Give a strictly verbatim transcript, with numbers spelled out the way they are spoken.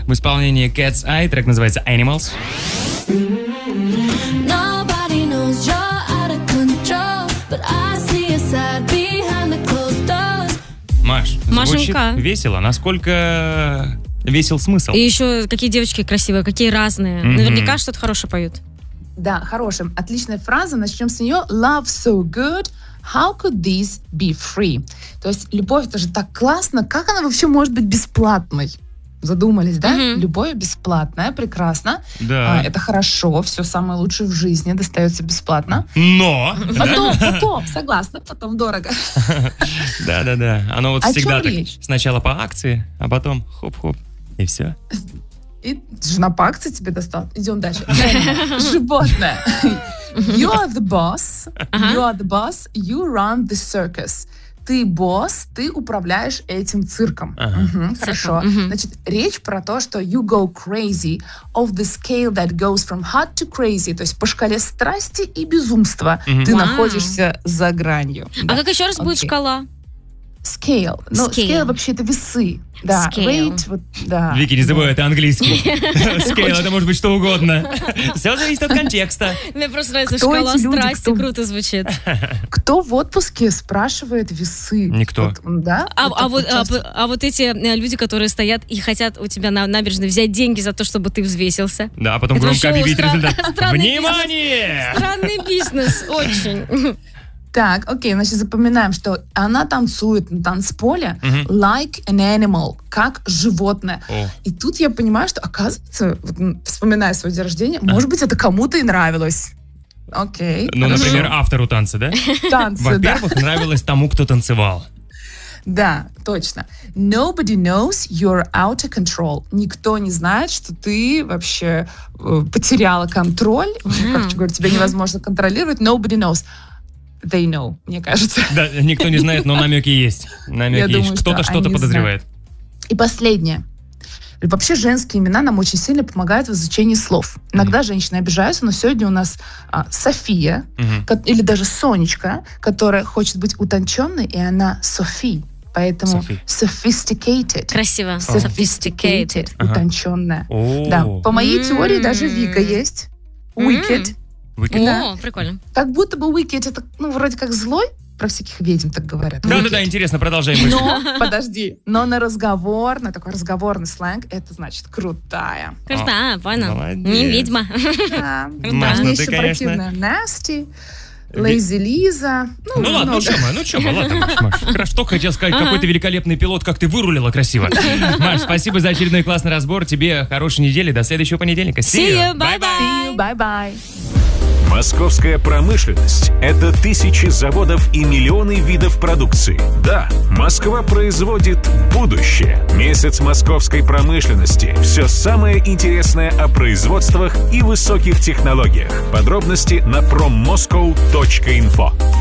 в исполнении Cat's Eye. Трек называется Animals. Маш, Машенька. Звучит весело. Насколько весел смысл? И еще какие девочки красивые, какие разные. Mm-hmm. Наверняка что-то хорошее поют. Да, хорошая. Отличная фраза. Начнем с нее. Love so good. How could this be free? То есть любовь, это же так классно. Как она вообще может быть бесплатной? Задумались, да? Mm-hmm. Любовь бесплатная, прекрасно. Да. А, это хорошо, все самое лучшее в жизни достается бесплатно. Но! Потом, потом, согласна, потом дорого. Да-да-да. Оно вот О всегда так. Речь? Сначала по акции, а потом хоп-хоп, и все. И жена по акции тебе достала. Идем дальше. Животное. You are the boss. You are the boss. You run the circus. Ты босс, ты управляешь этим цирком. Ага. Угу, хорошо. Угу. Значит, речь про то, что you go crazy of the scale that goes from hot to crazy, то есть по шкале страсти и безумства Угу. ты Вау. находишься за гранью. А Да. как еще раз будет Окей. шкала? Scale. Ну, Scale. scale вообще это весы. Да. Scale. Weight, вот, да. Вики, не забывай, это английский. Скейл, это может быть что угодно. Все зависит от контекста. Мне просто нравится Кто шкала эти люди, страсти, кто- круто звучит. Кто в отпуске спрашивает весы? Никто. Вот, да? А, Это а, вот, а, часто. а вот эти э, люди, которые стоят и хотят у тебя на набережной взять деньги за то, чтобы ты взвесился. Да, а потом Это громко вообще объявить стран- результат. странный Внимание! Странный бизнес, очень. Так, окей, значит, запоминаем, что она танцует на танцполе Мгм. like an animal, как животное. О. И тут я понимаю, что, оказывается, вот, м, вспоминая свой день рождения, может быть, это кому-то и нравилось. Окей. Ну, хорошо. например, автору танца, да? Танцы, да. Во-первых, нравилось тому, кто танцевал. Да, точно. Nobody knows you're out of control. Никто не знает, что ты вообще э, потеряла контроль. Как говорю, тебя невозможно контролировать. Nobody knows. They know, мне кажется. Да, никто не знает, но намеки есть. Намеки Я думаю, есть. Кто-то что что-то они подозревает. И последнее. Вообще женские имена нам очень сильно помогают в изучении слов. Иногда женщины обижаются, но сегодня у нас а, София, Мгм. ко- или даже Сонечка, которая хочет быть утонченной, и она Софи. Поэтому Софи. sophisticated. Красиво. Sophisticated. Ага. Утонченная. О, Да, по моей М. теории даже Вика есть. М. Wicked. выкид. О, прикольно. Как будто бы Wicked это, ну, вроде как злой. Про всяких ведьм так говорят. Да-да-да, Wicked. интересно, продолжай мысль. Но, подожди, но на разговор, на такой разговорный сленг, это значит крутая. Круто, понял. молодец. Не ведьма. Да. Маш, Там ну еще ты, конечно. противная Nasty, Lazy Лиза. Ну ладно, ну много. что мы, ну что мы, ладно, Маш, Маш. Хорошо, что хотел сказать, какой ты великолепный пилот, как ты вырулила красиво. Маш, спасибо за очередной классный разбор, тебе хорошей недели, до следующего понедельника. See you, bye-bye. See you, bye-bye. Московская промышленность – это тысячи заводов и миллионы видов продукции. Да, Москва производит будущее. Месяц московской промышленности. Все самое интересное о производствах и высоких технологиях. Подробности на проммоскоу точка инфо.